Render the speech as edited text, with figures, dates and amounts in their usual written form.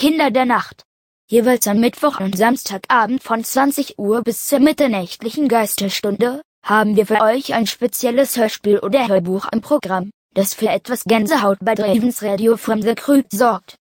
Kinder der Nacht. Jeweils am Mittwoch und Samstagabend von 20 Uhr bis zur mitternächtlichen Geisterstunde haben wir für euch ein spezielles Hörspiel oder Hörbuch im Programm, das für etwas Gänsehaut bei Dravens Radio from the Crypt sorgt.